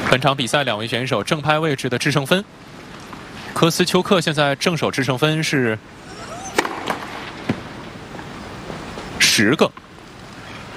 本场比赛两位选手正拍位置的制胜分，科斯丘克现在正手制胜分是10个。